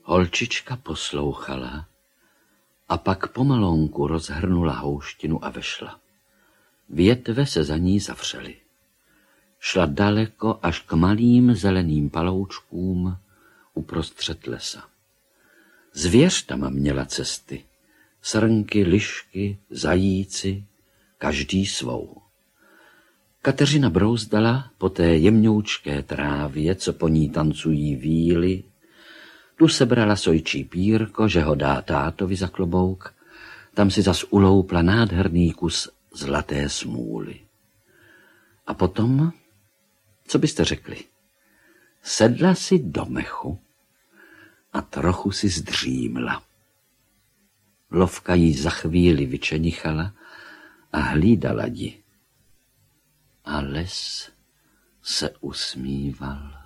Holčička poslouchala a pak pomalonku rozhrnula houštinu a vešla. Větve se za ní zavřely. Šla daleko až k malým zeleným paloučkům uprostřed lesa. Zvěř tam měla cesty. Srnky, lišky, zajíci, každý svou. Kateřina brouzdala po té jemňoučké trávě, co po ní tancují víly. Tu sebrala sojčí pírko, že ho dá tátovi za klobouk. Tam si zas uloupla nádherný kus zlaté smůly. A potom, co byste řekli, sedla si do mechu a trochu si zdřímla. Lovka jí za chvíli vyčenichala a hlídala ji. A les se usmíval.